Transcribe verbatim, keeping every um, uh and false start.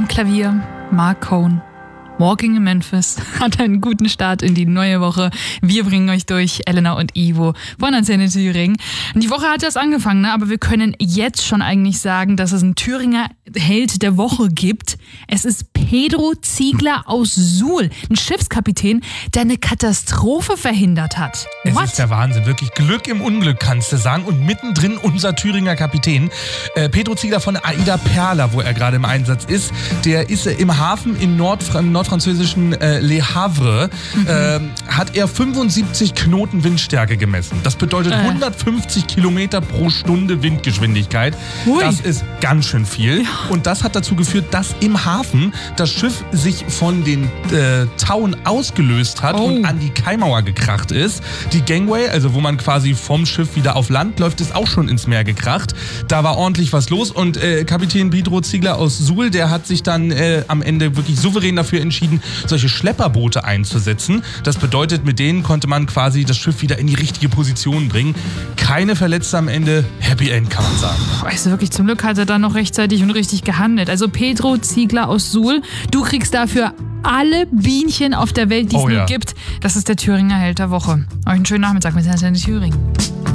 Klavier, Mark Cohn. Walking in Memphis hat einen guten Start in die neue Woche. Wir bringen euch durch, Elena und Ivo von Antenne Thüringen. Und die Woche hat erst angefangen, ne? Aber wir können jetzt schon eigentlich sagen, dass es einen Thüringer Held der Woche gibt. Es ist Pedro Ziegler aus Suhl, ein Schiffskapitän, der eine Katastrophe verhindert hat. Es What? ist der Wahnsinn, wirklich Glück im Unglück, kannst du sagen. Und mittendrin unser Thüringer Kapitän, äh, Pedro Ziegler von Aida Perla, wo er gerade im Einsatz ist. Der ist äh, im Hafen in Nordfra- nordfranzösischen äh, Le Havre, mhm. äh, hat er fünfundsiebzig Knoten Windstärke gemessen. Das bedeutet äh. hundertfünfzig Kilometer pro Stunde Windgeschwindigkeit. Hui. Das ist ganz schön viel. Ja. Und das hat dazu geführt, dass im Hafen das Schiff sich von den äh, Tauen ausgelöst hat oh. und an die Kaimauer gekracht ist. Die Gangway, also wo man quasi vom Schiff wieder auf Land läuft, ist auch schon ins Meer gekracht. Da war ordentlich was los und äh, Kapitän Pedro Ziegler aus Suhl, der hat sich dann äh, am Ende wirklich souverän dafür entschieden, solche Schlepperboote einzusetzen. Das bedeutet, mit denen konnte man quasi das Schiff wieder in die richtige Position bringen. Keine Verletzte am Ende. Happy End, kann man sagen. Weißt du, wirklich, zum Glück hat er dann noch rechtzeitig und richtig gehandelt. Also Pedro Ziegler aus Suhl, du kriegst dafür alle Bienchen auf der Welt, die es oh, nur ja. gibt. Das ist der Thüringer Held der Woche. Euch einen schönen Nachmittag mit Antenne Thüringen.